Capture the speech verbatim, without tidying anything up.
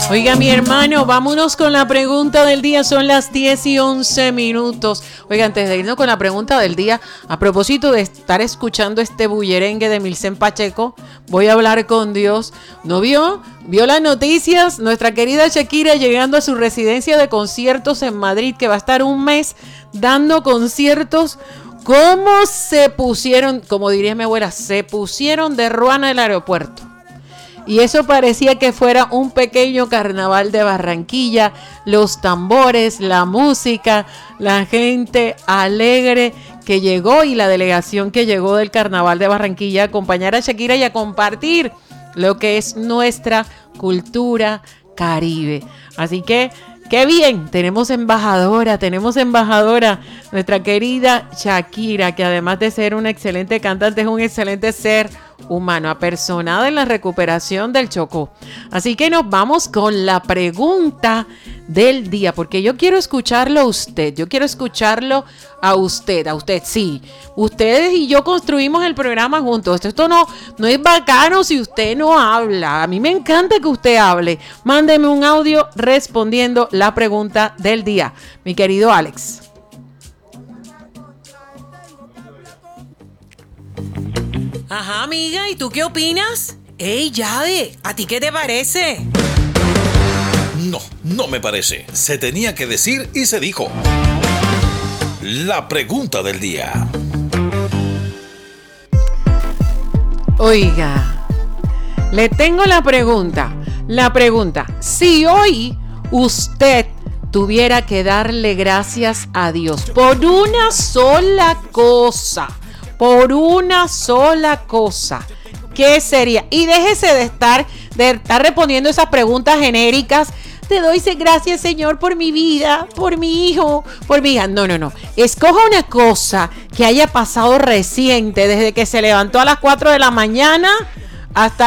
Oiga, mi hermano, vámonos con la pregunta del día. Son las diez y once minutos. Oiga, antes de irnos con la pregunta del día, a propósito de estar escuchando este bullerengue de Milcén Pacheco, voy a hablar con Dios. ¿No vio? ¿Vio las noticias? Nuestra querida Shakira llegando a su residencia de conciertos en Madrid, que va a estar un mes dando conciertos. ¿Cómo se pusieron, como diría mi abuela, se pusieron de ruana el aeropuerto? Y eso parecía que fuera un pequeño carnaval de Barranquilla, los tambores, la música, la gente alegre que llegó y la delegación que llegó del carnaval de Barranquilla a acompañar a Shakira y a compartir lo que es nuestra cultura caribe. Así que, qué bien, tenemos embajadora, tenemos embajadora, nuestra querida Shakira, que además de ser una excelente cantante, es un excelente ser humano, apersonada en la recuperación del Chocó. Así que nos vamos con la pregunta del día, porque yo quiero escucharlo a usted, yo quiero escucharlo a usted, a usted, sí. Ustedes y yo construimos el programa juntos. Esto no, no es bacano si usted no habla. A mí me encanta que usted hable. Mándeme un audio respondiendo la pregunta del día, mi querido Alex. Ajá, amiga, ¿y tú qué opinas? Ey, Yade, ¿a ti qué te parece? No, no me parece. Se tenía que decir y se dijo. La pregunta del día. Oiga, le tengo la pregunta. La pregunta, si hoy usted tuviera que darle gracias a Dios por una sola cosa, por una sola cosa, ¿qué sería? Y déjese de estar, de estar respondiendo esas preguntas genéricas. Te doy gracias, Señor, por mi vida, por mi hijo, por mi hija. No, no, no. Escoja una cosa que haya pasado reciente, desde que se levantó a las cuatro de la mañana hasta